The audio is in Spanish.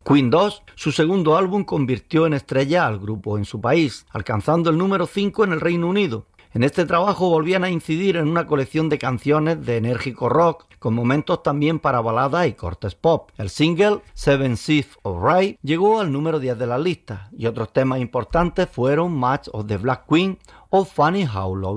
Queen II, su segundo álbum, convirtió en estrella al grupo en su país, alcanzando el número 5 en el Reino Unido. En este trabajo volvían a incidir en una colección de canciones de enérgico rock, con momentos también para baladas y cortes pop. El single Seven Seas of Rhye llegó al número 10 de las listas, y otros temas importantes fueron Match of the Black Queen o Funny How Love